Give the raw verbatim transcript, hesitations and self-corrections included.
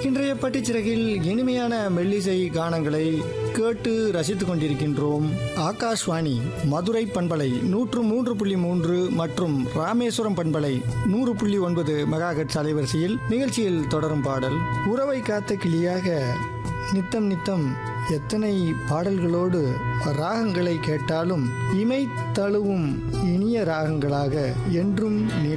இன்றைய பட்டிச்சிறகில் இனிமையான மெல்லிசை கானங்களை கேட்டு ரசித்துக் கொண்டிருக்கின்றோம். ஆகாஷ்வாணி மதுரை பண்பலை நூற்று மூன்று புள்ளி மூன்று மற்றும் ராமேஸ்வரம் பண்பலை நூறு புள்ளி ஒன்பது மெகாஹெர்ட்ஸ் அலைவரிசையில் நிகழ்ச்சியில் தொடரும் பாடல் உறவை காத்த கிளியாக நித்தம் நித்தம் எத்தனை பாடல்களோடு ராகங்களை கேட்டாலும் இமை தழுவும் இனிய ராகங்களாக என்றும்